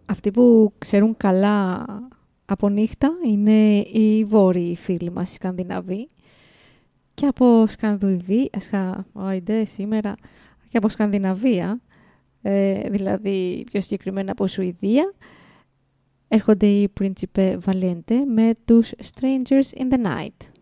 αυτοί που ξέρουν καλά από νύχτα είναι οι βόρειοι φίλοι μας, οι Σκανδιναβοί. Και από σήμερα, και από Σκανδιναβία, δηλαδή πιο συγκεκριμένα από Σουηδία, έρχονται οι Principe Valente με τους Strangers in the Night.